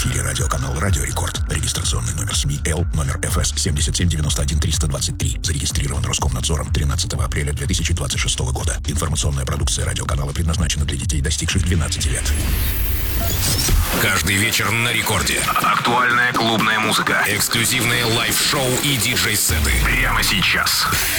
эфире радиоканал «Радио Рекорд». Регистрационный номер СМИ Л, номер ФС 7791-323. Зарегистрирован Роскомнадзором 13 апреля 2026 года. Информационная продукция радиоканала предназначена для детей, достигших 12 лет. Каждый вечер на Рекорде. Актуальная клубная музыка. Эксклюзивные лайв-шоу и диджей-сеты. Прямо сейчас.